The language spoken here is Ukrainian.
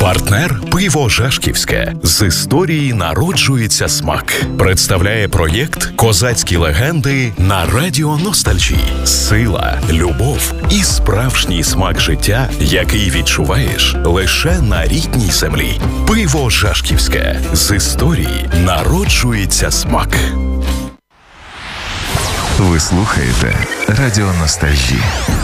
Партнер «Пиво Жашківське». З історії народжується смак. Представляє проєкт «Козацькі легенди» на Радіо Ностальжі. Сила, любов і справжній смак життя, який відчуваєш лише на рідній землі. Пиво Жашківське. З історії народжується смак. Ви слухаєте Радіо Ностальжі.